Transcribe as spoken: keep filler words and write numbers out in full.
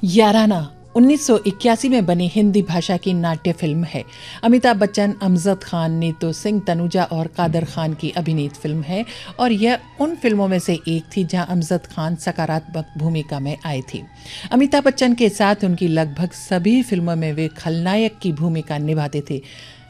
याराना उन्नीस सौ इक्यासी में बनी हिंदी भाषा की नाट्य फिल्म है। अमिताभ बच्चन, अमजद खान, नीतू सिंह, तनुजा और कादर खान की अभिनीत फिल्म है और यह उन फिल्मों में से एक थी जहां अमजद खान सकारात्मक भूमिका में आए थे। अमिताभ बच्चन के साथ उनकी लगभग सभी फिल्मों में वे खलनायक की भूमिका निभाते थे।